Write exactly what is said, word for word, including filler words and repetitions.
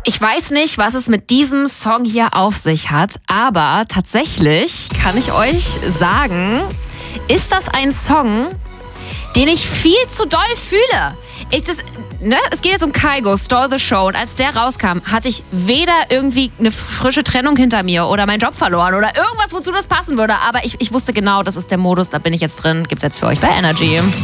Ich weiß nicht, was es mit diesem Song hier auf sich hat, aber tatsächlich kann ich euch sagen, ist das ein Song, den ich viel zu doll fühle. Ich, das, ne? Es geht jetzt um Kygo, Stole the Show. Und als der rauskam, hatte ich weder irgendwie eine frische Trennung hinter mir oder meinen Job verloren oder irgendwas, wozu das passen würde. Aber ich, ich wusste genau, das ist der Modus, da bin ich jetzt drin. Gibt's jetzt für euch bei Energy.